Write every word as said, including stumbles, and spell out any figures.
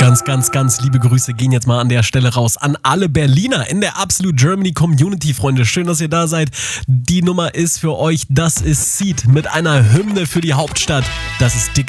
Ganz, ganz, ganz liebe Grüße gehen jetzt mal an der Stelle raus an alle Berliner in der Absolute Germany Community, Freunde. Schön, dass ihr da seid. Die Nummer ist für euch, das ist Seed mit einer Hymne für die Hauptstadt. Das ist dicke